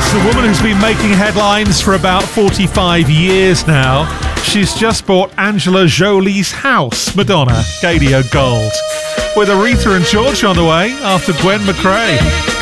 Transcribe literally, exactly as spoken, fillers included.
The woman who's been making headlines for about forty-five years now. She's just bought Angela Jolie's house, Madonna, Gadio Gold. With Aretha and George on the way after Gwen McRae.